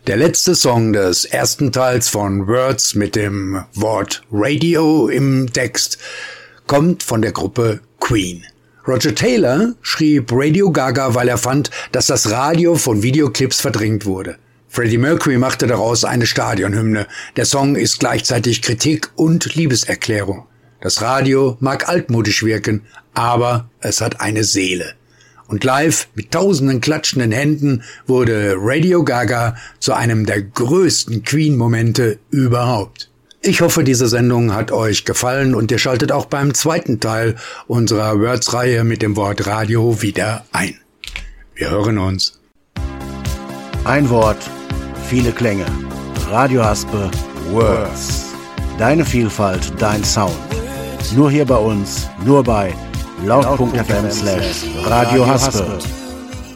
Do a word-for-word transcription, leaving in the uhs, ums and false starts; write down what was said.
Der letzte Song des ersten Teils von Words mit dem Wort Radio im Text kommt von der Gruppe Queen. Roger Taylor schrieb Radio Gaga, weil er fand, dass das Radio von Videoclips verdrängt wurde. Freddie Mercury machte daraus eine Stadionhymne. Der Song ist gleichzeitig Kritik und Liebeserklärung. Das Radio mag altmodisch wirken, aber es hat eine Seele. Und live mit tausenden klatschenden Händen wurde Radio Gaga zu einem der größten Queen-Momente überhaupt. Ich hoffe, diese Sendung hat euch gefallen und ihr schaltet auch beim zweiten Teil unserer Words-Reihe mit dem Wort Radio wieder ein. Wir hören uns. Ein Wort, viele Klänge. Radio Haspe, Words. Deine Vielfalt, dein Sound. Nur hier bei uns, nur bei laut.fm slash Radio Haspe.